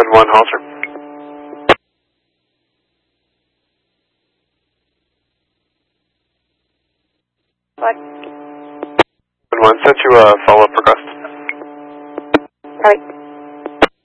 1 halter. What? 1 sent you a follow-up request. Copy.